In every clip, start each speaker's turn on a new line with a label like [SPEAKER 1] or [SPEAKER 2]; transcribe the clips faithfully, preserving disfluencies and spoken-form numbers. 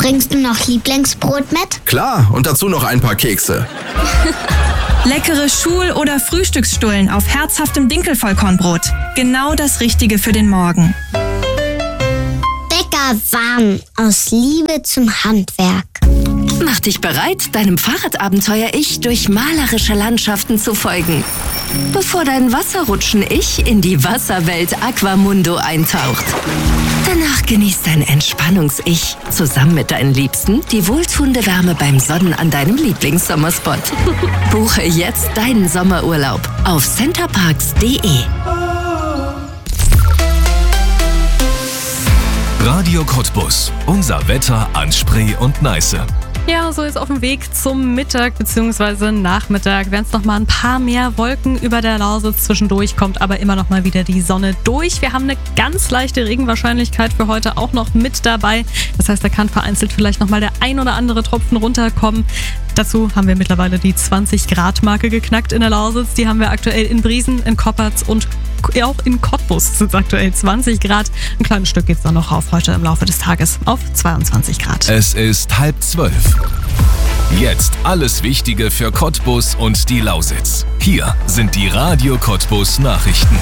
[SPEAKER 1] Bringst du noch Lieblingsbrot mit?
[SPEAKER 2] Klar, und dazu noch ein paar Kekse.
[SPEAKER 3] Leckere Schul- oder Frühstücksstullen auf herzhaftem Dinkelvollkornbrot. Genau das Richtige für den Morgen.
[SPEAKER 1] Bäckerwarm aus Liebe zum Handwerk.
[SPEAKER 4] Mach dich bereit, deinem Fahrradabenteuer-Ich durch malerische Landschaften zu folgen. Bevor dein Wasserrutschen-Ich in die Wasserwelt Aquamundo eintaucht. Danach genießt dein Entspannungs-Ich zusammen mit deinen Liebsten die wohltuende Wärme beim Sonnen an deinem Lieblingssommerspot. Buche jetzt deinen Sommerurlaub auf centerparks punkt de.
[SPEAKER 5] Radio Cottbus. Unser Wetter an Spree und Neiße.
[SPEAKER 6] Ja, so ist auf dem Weg zum Mittag bzw. Nachmittag werden es noch mal ein paar mehr Wolken über der Lausitz. Zwischendurch kommt aber immer noch mal wieder die Sonne durch. Wir haben eine ganz leichte Regenwahrscheinlichkeit für heute auch noch mit dabei. Das heißt, da kann vereinzelt vielleicht noch mal der ein oder andere Tropfen runterkommen. Dazu haben wir mittlerweile die zwanzig Grad Marke geknackt in der Lausitz. Die haben wir aktuell in Briesen, in Koppertz und auch in Cottbus sind es aktuell zwanzig Grad. Ein kleines Stück geht es dann noch auf heute im Laufe des Tages auf zweiundzwanzig Grad.
[SPEAKER 5] Es ist halb zwölf. Jetzt alles Wichtige für Cottbus und die Lausitz. Hier sind die Radio Cottbus Nachrichten.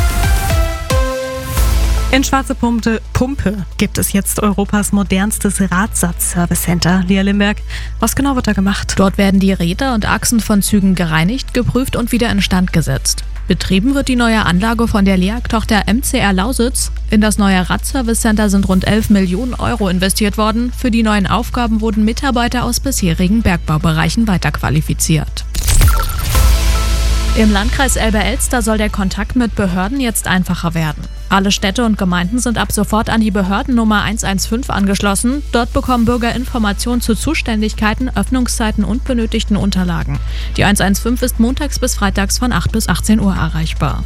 [SPEAKER 6] In Schwarze Pumpe, Pumpe gibt es jetzt Europas modernstes Radsatzservice-Center. Lia Limberg, was genau wird da gemacht?
[SPEAKER 7] Dort werden die Räder und Achsen von Zügen gereinigt, geprüft und wieder instand gesetzt. Betrieben wird die neue Anlage von der L E A G-Tochter M C R Lausitz. In das neue Radservice-Center sind rund elf Millionen Euro investiert worden. Für die neuen Aufgaben wurden Mitarbeiter aus bisherigen Bergbaubereichen weiterqualifiziert. Im Landkreis Elbe-Elster soll der Kontakt mit Behörden jetzt einfacher werden. Alle Städte und Gemeinden sind ab sofort an die Behördennummer eins eins fünf angeschlossen. Dort bekommen Bürger Informationen zu Zuständigkeiten, Öffnungszeiten und benötigten Unterlagen. Die eins eins fünf ist montags bis freitags von acht bis achtzehn Uhr erreichbar.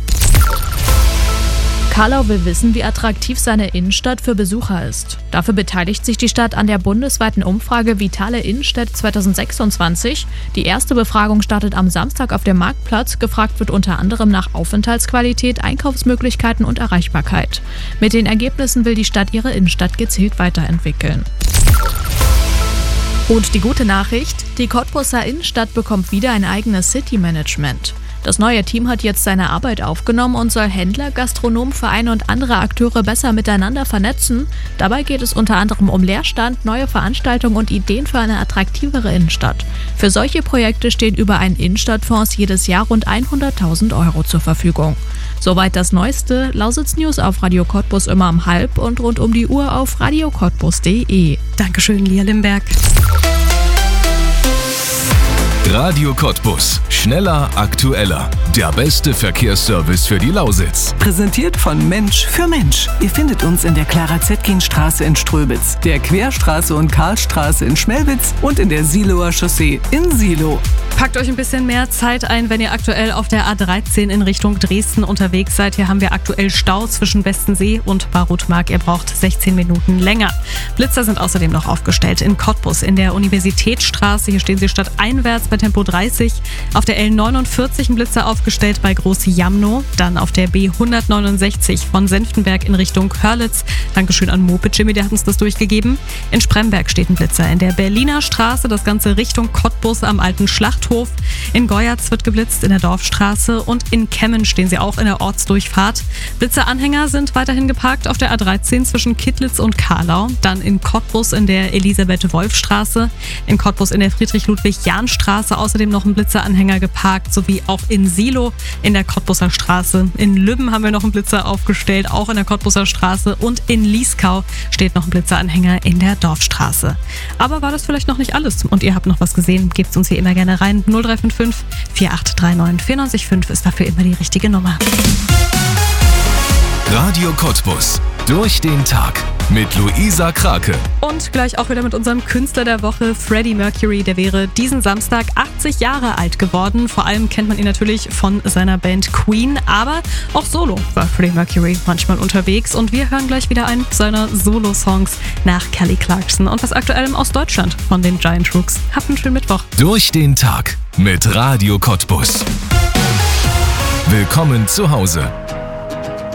[SPEAKER 7] Karlau will wissen, wie attraktiv seine Innenstadt für Besucher ist. Dafür beteiligt sich die Stadt an der bundesweiten Umfrage Vitale Innenstädte zwanzig sechsundzwanzig. Die erste Befragung startet am Samstag auf dem Marktplatz. Gefragt wird unter anderem nach Aufenthaltsqualität, Einkaufsmöglichkeiten und Erreichbarkeit. Mit den Ergebnissen will die Stadt ihre Innenstadt gezielt weiterentwickeln. Und die gute Nachricht, die Cottbuser Innenstadt bekommt wieder ein eigenes City-Management. Das neue Team hat jetzt seine Arbeit aufgenommen und soll Händler, Gastronomen, Vereine und andere Akteure besser miteinander vernetzen. Dabei geht es unter anderem um Leerstand, neue Veranstaltungen und Ideen für eine attraktivere Innenstadt. Für solche Projekte stehen über einen Innenstadtfonds jedes Jahr rund hunderttausend Euro zur Verfügung. Soweit das Neueste. Lausitz News auf Radio Cottbus immer um halb und rund um die Uhr auf radio cottbus punkt de.
[SPEAKER 6] Dankeschön, Lia Limberg.
[SPEAKER 5] Radio Cottbus. Schneller, aktueller. Der beste Verkehrsservice für die Lausitz.
[SPEAKER 8] Präsentiert von Mensch für Mensch. Ihr findet uns in der Clara-Zetkin-Straße in Ströbitz, der Querstraße und Karlstraße in Schmelwitz und in der Siloer Chaussee in Silo.
[SPEAKER 6] Packt euch ein bisschen mehr Zeit ein, wenn ihr aktuell auf der A dreizehn in Richtung Dresden unterwegs seid. Hier haben wir aktuell Stau zwischen Bestensee und Barutmark. Ihr braucht sechzehn Minuten länger. Blitzer sind außerdem noch aufgestellt in Cottbus in der Universitätsstraße. Hier stehen sie stadteinwärts bei Tempo dreißig. Auf der L neunundvierzig ein Blitzer aufgestellt bei Groß-Jamnow. Dann auf der B hundertneunundsechzig von Senftenberg in Richtung Hörlitz. Dankeschön an Mope Jimmy, der hat uns das durchgegeben. In Spremberg steht ein Blitzer in der Berliner Straße. Das Ganze Richtung Cottbus am alten Schlachthof. In Goyatz wird geblitzt in der Dorfstraße und in Kemmen stehen sie auch in der Ortsdurchfahrt. Blitzeranhänger sind weiterhin geparkt auf der A dreizehn zwischen Kittlitz und Karlau. Dann in Cottbus in der Elisabeth-Wolf-Straße. In Cottbus in der Friedrich-Ludwig-Jahn-Straße außerdem noch ein Blitzeranhänger geparkt, sowie auch in Silo in der Cottbuser Straße. In Lübben haben wir noch einen Blitzer aufgestellt, auch in der Cottbuser Straße. Und in Lieskau steht noch ein Blitzeranhänger in der Dorfstraße. Aber war das vielleicht noch nicht alles und ihr habt noch was gesehen, gebt uns hier immer gerne rein. null drei fünf fünf, vier acht drei neun, vier neun fünf ist dafür immer die richtige Nummer.
[SPEAKER 5] Radio Cottbus. Durch den Tag mit Luisa Krake.
[SPEAKER 6] Und gleich auch wieder mit unserem Künstler der Woche, Freddie Mercury. Der wäre diesen Samstag achtzig Jahre alt geworden. Vor allem kennt man ihn natürlich von seiner Band Queen, aber auch solo war Freddie Mercury manchmal unterwegs. Und wir hören gleich wieder einen seiner Solo-Songs nach Kelly Clarkson und was Aktuellem aus Deutschland von den Giant Rooks. Habt einen schönen Mittwoch.
[SPEAKER 5] Durch den Tag mit Radio Cottbus. Willkommen zu Hause.